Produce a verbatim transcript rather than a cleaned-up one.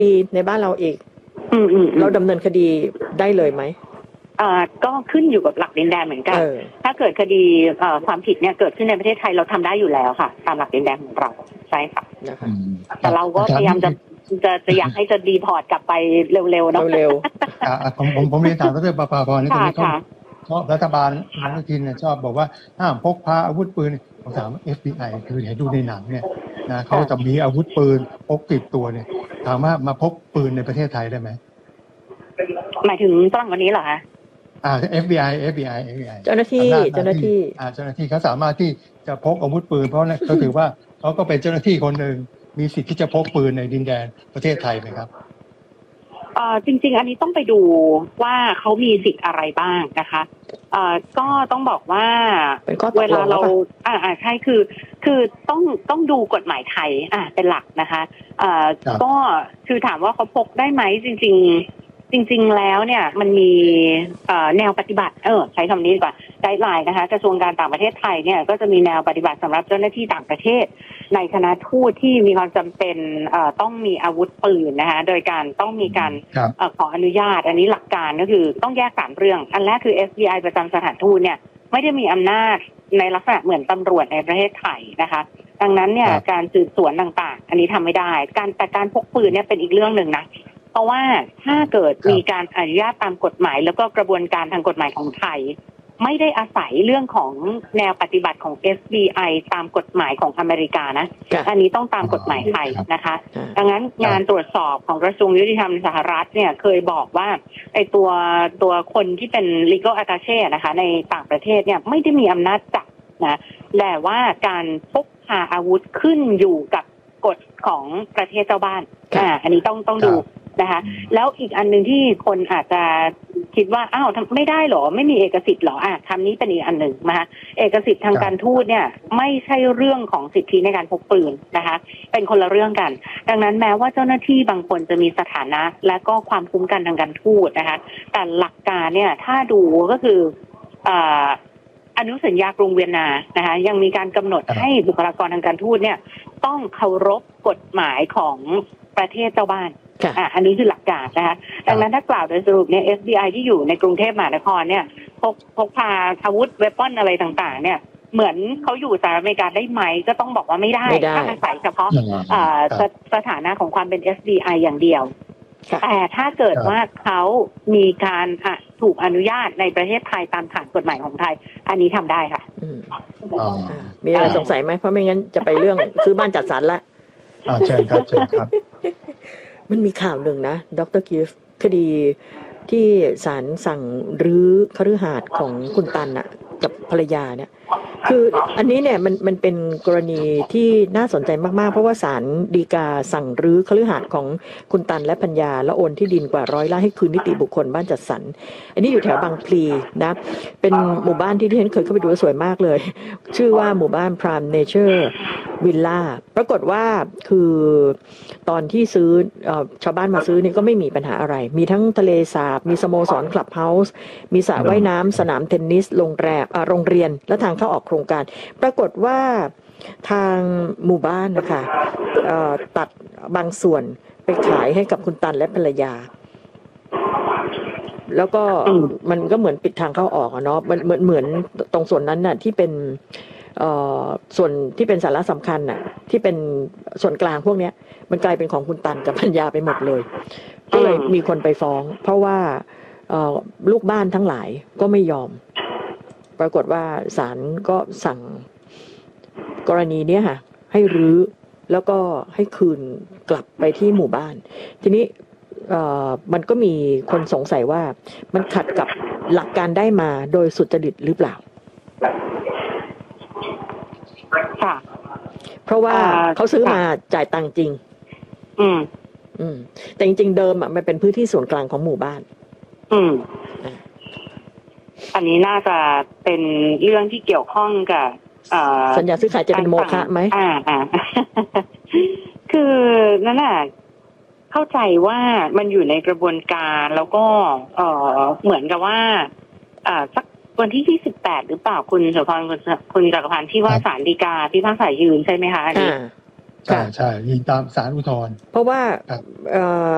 ปีในบ้านเราอีกอืมอืมเราดำเนินคดีได้เลยไหมอ่าก็ขึ้นอยู่กับหลักดินแดนเหมือนกันถ้าเกิดคดีเอ่อความผิดเนี่ยเกิดขึ้นในประเทศไทยเราทำได้อยู่แล้วค่ะตามหลักดินแดนของเราใช่ค่ะแต่เราก็พยายามจะจะจะอยากให้จะดีพอร์ตกลับไปเร็วๆเนาะเร็วๆผมผมผมเรียนถามดร.ประภาพรนี่ตรงนี้เขาชอบรัฐบาลอนุทินเนี่ยชอบบอกว่าห้ามพกพาอาวุธปืนผมถามว่า เอฟ บี ไอ คือเห็นดูในหนังเนี่ยนะเขาจะมีอาวุธปืนพกติดตัวเนี่ยถามว่ามาพกปืนในประเทศไทยได้ไหมหมายถึงตอนวันนี้เหรอคะอ่า เอฟ บี ไอ เอฟ บี ไอ เอฟ บี ไอเจ้าหน้าที่เจ้าหน้าที่อ่าเจ้าหน้าที่เขาสามารถที่จะพกอาวุธปืนเพราะเขาถือว่าเขาก็เป็นเจ้าหน้าที่คนหนึ่งมีสิทธิ์ที่จะพกปืนในดินแดนประเทศไทยไหมครับเอ่อจริงๆอันนี้ต้องไปดูว่าเขามีสิทธิ์อะไรบ้างนะคะเอ่อก็ต้องบอกว่าเวลาเราอ่าอ่าใช่คือคือต้องต้องดูกฎหมายไทยอ่าเป็นหลักนะคะเอ่อก็คือถามว่าเขาพกได้ไหมจริงๆจริงๆแล้วเนี่ยมันมีแนวปฏิบัติเออใช้คำนี้ดีกว่าไกด์ไลน์นะคะกระทรวงการต่างประเทศไทยเนี่ยก็จะมีแนวปฏิบัติสำหรับเจ้าหน้าที่ต่างประเทศในคณะทูตที่มีความจำเป็นต้องมีอาวุธปืนนะคะโดยการต้องมีการขออนุญาตอันนี้หลักการก็คือต้องแยกสามเรื่องอันแรกคือ เอฟ บี ไอ ประจำสถานทูตเนี่ยไม่ได้มีอำนาจในลักษณะเหมือนตำรวจในประเทศไทยนะคะดังนั้นเนี่ยการสืบสวนต่างๆอันนี้ทำไม่ได้การแต่การพกปืนเนี่ยเป็นอีกเรื่องหนึ่งนะเพราะว่าถ้าเกิดมีการอนุญาตตามกฎหมายแล้วก็กระบวนการทางกฎหมายของไทยไม่ได้อาศัยเรื่องของแนวปฏิบัติของ เอฟ บี ไอ ตามกฎหมายของอเมริกานะอันนี้ต้องตามกฎหมายไทยนะคะดังนั้นงานตรวจสอบของกระทรวงยุติธรรมสหรัฐเนี่ยเคยบอกว่าไอ้ตัวตัวคนที่เป็น legal attaché นะคะในต่างประเทศเนี่ยไม่ได้มีอำนาจจับนะแต่ว่าการพกพาอาวุธขึ้นอยู่กับกฎของประเทศเจ้าบ้านอ่าอันนี้ต้องต้องดูนะคะแล้วอีกอันหนึ่งที่คนอาจจะคิดว่าอ้าวไม่ได้หรอไม่มีเอกสิทธิ์หรออ่ะคำนี้เป็นอีกอันหนึ่งนะคะเอกสิทธิ์ทางการทูตเนี่ยไม่ใช่เรื่องของสิทธิในการพกปืนนะคะเป็นคนละเรื่องกันดังนั้นแม้ว่าเจ้าหน้าที่บางคนจะมีสถานะและก็ความคุ้มกันทางการทูตนะคะแต่หลักการเนี่ยถ้าดูก็คืออ่าอนุสัญญากรุงเวียนนานะคะยังมีการกำหนดให้บุคลากรทางการทูตเนี่ยต้องเคารพกฎหมายของประเทศเจ้าบ้านอ่ะอันนี้คือหลักการนะคะดังนั้นถ้ากล่าวโดยสรุปเนี่ย เอฟ บี ไอ ที่อยู่ในกรุงเทพมหานครเนี่ยพกพกพาอาวุธเวปอนอะไรต่างๆเนี่ยเหมือนเขาอยู่สหรัฐอเมริกาได้ไหมก็ต้องบอกว่าไม่ได้ถ้าอาศัยเฉพาะส, สถานะของความเป็น เอฟ บี ไอ อย่างเดียวแต่ถ้าเกิดว่าเขามีการถูกอนุญาตในประเทศไทยตามฐานกฎหมายของไทยอันนี้ทำได้ค่ะมีอะไรสงสัยไหมเพราะไม่งั้นจะไปเรื่องซื้อบ้านจัดสรรละเชิญครับเชิญครับมันมีข่าวหนึ่งนะดร.กิฟต์คดีที่ศาลสั่งรื้อคฤหาสน์ของคุณตันน่ะกับภรรยาเนี่ยคืออันนี้เนี่ยมันมันเป็นกรณีที่น่าสนใจมากๆเพราะว่าศาลฎีกาสั่งรื้อคฤหาสน์ของคุณตันและภรรยาและโอนที่ดินกว่าร้อยไร่ให้คืนนิติบุคคลบ้านจัดสรรอันนี้อยู่แถวบางพลีนะเป็นหมู่บ้านที่ที่ฉันเคยเข้าไปดูสวยมากเลยชื่อว่าหมู่บ้าน Prime Nature Villa ปรากฏว่าคือตอนที่ซื้อชาวบ้านมาซื้อนี่ก็ไม่มีปัญหาอะไรมีทั้งทะเลสาบมีสโมสรคลับเฮาส์มีสระว่ายน้ำสนามเทนนิสโรงแรมโรงเรียนและทางเข้าออกโครงการปรากฏว่าทางหมู่บ้านนะคะตัดบางส่วนไปขายให้กับคุณตันและภรรยาแล้วก็มันก็เหมือนปิดทางเข้าออกเนาะมันเหมือนเหมือนตรงส่วนนั้นน่ะที่เป็นส่วนที่เป็นสาระสำคัญน่ะที่เป็นส่วนกลางพวกนี้มันกลายเป็นของคุณตันกับภรรยาไปหมดเลยก็เลยมีคนไปฟ้องเพราะว่าลูกบ้านทั้งหลายก็ไม่ยอมปรากฏว่าศาลก็สั่งกรณีนี้ค่ะให้รื้อแล้วก็ให้คืนกลับไปที่หมู่บ้านทีนี้มันก็มีคนสงสัยว่ามันขัดกับหลักการได้มาโดยสุจริตหรือเปล่าค่ะเพราะว่าเขาซื้อมาจ่ายตังค์จริงอืมอืมแต่จริงๆเดิมอ่ะมันเป็นพื้นที่ส่วนกลางของหมู่บ้านอืมอันนี้น่าจะเป็นเรื่องที่เกี่ยวข้องกับสัญญาซื้อขายจะเป็นโมฆะไหมอ่าอ่าคือนั่นแหละเข้าใจว่ามันอยู่ในกระบวนการแล้วก็เออเหมือนกับว่าอ่าสักวันที่ยี่สิบแปดหรือเปล่าคุณสุพรคุณคุณจักรพันธ์ที่ว่าศาลฎีกาพิพากษายืนใช่ไหมคะอันนี้ใช่ใช่ยืนตามศาลอุทธรณ์เพราะว่าเอ่อ